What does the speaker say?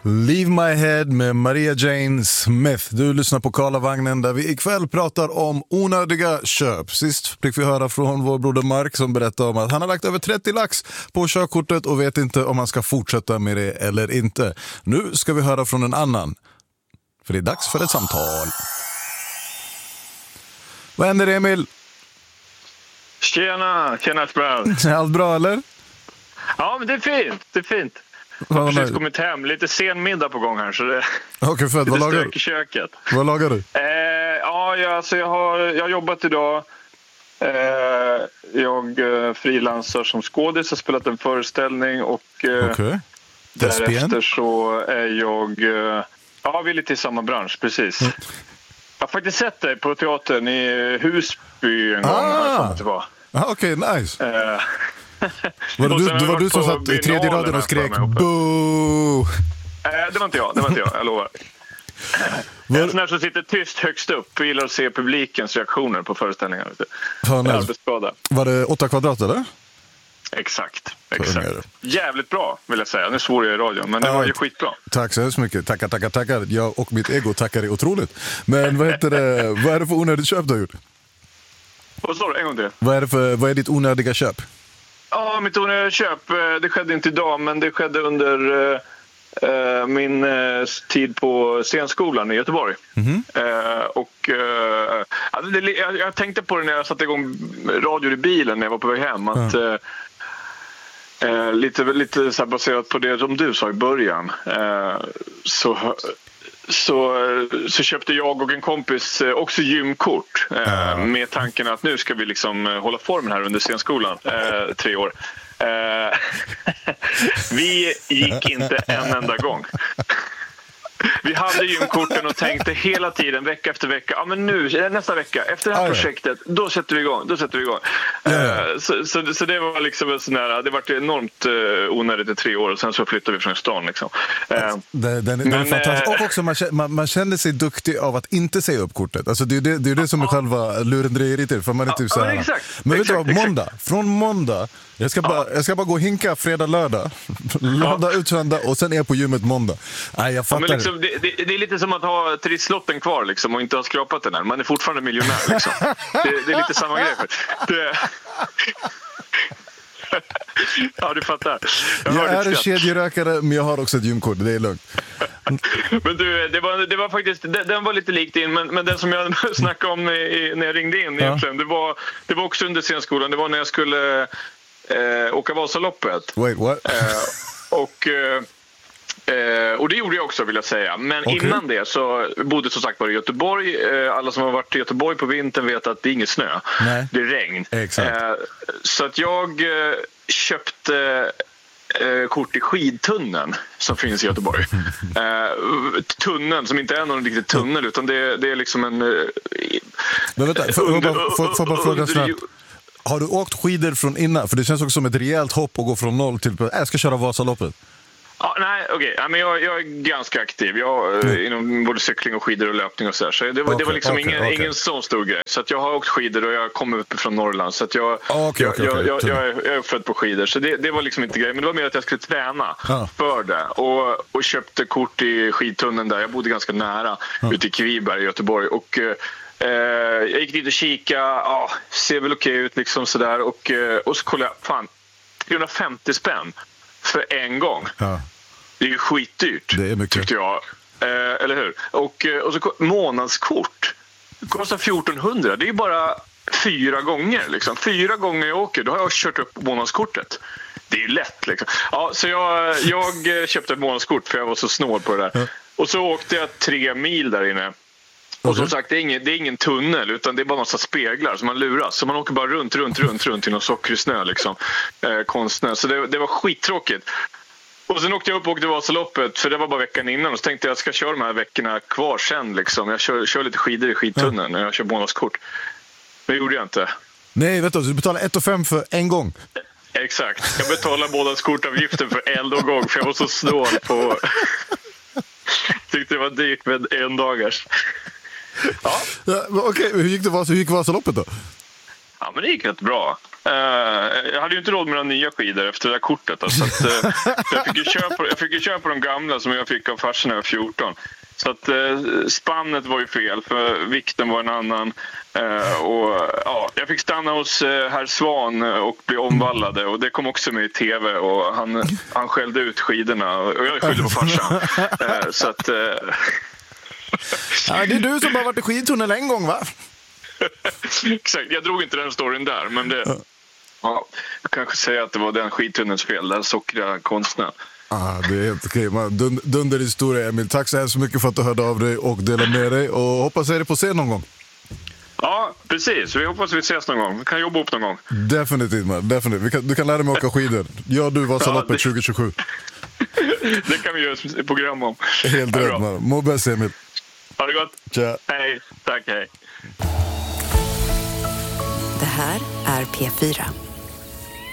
Leave My Head med Maria Jane Smith. Du lyssnar på Karlavagnen där vi ikväll pratar om onödiga köp. Sist fick vi höra från vår broder Mark som berättade om att han har lagt över 30 lax på körkortet och vet inte om han ska fortsätta med det eller inte. Nu ska vi höra från en annan. För det är dags för ett samtal. Vad händer, Emil? Tjena Brown. Allt bra eller? Ja, men det är fint. Jag har precis kommit hem, lite sen middag på gång här så det okay, fett. Vad lagar du? I köket. Vad lagar du? Jag har jobbat idag. Jag frilansar som skådis, har spelat en föreställning och därefter så är jag vi är lite i samma bransch, precis. Jag har faktiskt sett dig på teatern i Husby en gång. Okej, nice. Var du som satt i tredje raden och skrek boo? Det var inte jag lovar. En sån här som sitter tyst högst upp och gillar att se publikens reaktioner på föreställningar. Var det 8 kvadrat eller? Exakt. Jävligt bra vill jag säga. Nu svor jag i radion, men det var ju skitbra. Tack så hemskt mycket. Tackar. Jag och mitt ego tackar dig otroligt. Men vad är det för onödigt köp du har gjort? Vad sa du? En gång till. Vad är ditt onödiga köp? Ja, mitt onödiga köp, det skedde inte idag, men det skedde under min tid på scenskolan i Göteborg. Jag tänkte på det när jag satte igång radio i bilen när jag var på väg hem, att lite så här baserat på det som du sa i början, så köpte jag och en kompis också gymkort med tanken att nu ska vi liksom hålla formen här under scenskolan 3 år. Vi gick inte en enda gång. Vi hade gymkorten och tänkte hela tiden, vecka efter vecka, men nu, nästa vecka, efter det här projektet, då sätter vi igång. Så det var liksom en sån här, det var enormt onödigt i 3 år och sen så flyttade vi från stan liksom. Den är fantastisk. Och också man känner sig duktig av att inte säga upp kortet. Alltså det är det som är själva lurendrejeriet till, för man är typ så här. Men vet du vad, från måndag jag ska bara gå och hinka fredag, lördag. Ladda, utsända och sen är jag på gymmet måndag. Nej, jag fattar. Liksom, det är lite som att ha trisslotten kvar liksom, och inte ha skrapat den här. Man är fortfarande miljonär liksom. Det är lite samma grej. Ja, du fattar. Jag är en kedjerökare, men jag har också ett gymkort. Det är lugnt. Men du, det var faktiskt, den var lite likt in, men den som jag snackade om när jag ringde in egentligen, det var också under scenskolan. Det var när jag skulle åka Vasaloppet. Wait, what? Och det gjorde jag också, vill jag säga. Men innan det så bodde som sagt var i Göteborg. Alla som har varit i Göteborg på vintern vet att det är ingen snö. Nej. Det är regn. Så att jag köpte kort i skidtunneln som finns i Göteborg. Tunneln som inte är någon riktig tunnel, utan det är liksom en... Men vänta, får bara fråga snabbt. Har du åkt skidor från innan? För det känns också som ett rejält hopp att gå från 0 till jag ska köra Vasaloppet. Men jag är ganska aktiv. Inom både cykling och skidor och löpning och så det var liksom ingen sån stor grej. Så att jag har åkt skidor och jag kommer upp från Norrland. Så att jag är född på skidor. Så det var liksom inte grej. Men det var mer att jag skulle träna för det. Och köpte kort i skidtunneln där. Jag bodde ganska nära ute i Kviberg i Göteborg. Och jag gick dit och kika. Ser väl okej ut liksom sådär. Och så kollade jag, 350 spänn för en gång. Det är ju skitdyrt. Det är mycket, tyckte jag. Eller hur? Och så månadskort kostar 1400. Det är bara 4 gånger liksom. 4 gånger jag åker, då har jag kört upp månadskortet. Det är ju lätt liksom. Så jag köpte ett månadskort för jag var så snål på det där. Och så åkte jag 3 mil där inne. Och som sagt, det är ingen tunnel, utan det är bara massa speglar som man luras. Så man åker bara runt i någon sockrig snö liksom. Konstnär. Så det var skittråkigt. Och sen åkte jag upp och åkte Vasaloppet, för det var bara veckan innan. Och så tänkte jag ska köra de här veckorna kvar sen liksom. Jag kör lite skidor i skidtunneln när jag kör månadskort. Men det gjorde jag inte. Nej, vet du betalar 1,5 för en gång. Exakt. Jag betalade månadskortavgiften för gång för jag var så snål på... Tyckte det var dyrt med 1 dagars. Okej, hur gick Vasaloppet då? Ja, men det gick rätt bra. Jag hade ju inte råd med några nya skidor efter det där kortet. Så att, jag fick ju köpa de gamla som jag fick av farsan när jag var 14. Så att spannet var ju fel, för vikten var en annan. Jag fick stanna hos herr Svan och bli omvallade. Och det kom också med i tv. Och han skällde ut skidorna. Och jag skyllde på farsan. Så att... Ja, det är du som bara varit i skidtunnel en gång, va? Exakt, jag drog inte den storyn där. Men jag kanske säger att det var den skidtunnelns fel. Den sockriga konstnären. Det är helt okej. Dunderhistoria, Emil. Tack så hemskt mycket för att du hörde av dig och delade med dig. Och hoppas jag är på scen någon gång. Ja, precis. Vi hoppas vi ses någon gång. Vi kan jobba upp någon gång. Definitivt, man. Definitivt. Du kan lära mig åka skidor. Du Vasaloppet 2027. Det kan vi göra ett program om. Helt rätt, man. Må bäst, Emil. Ha det gott. Tja. Hej. Tack, hej. Det här är P4.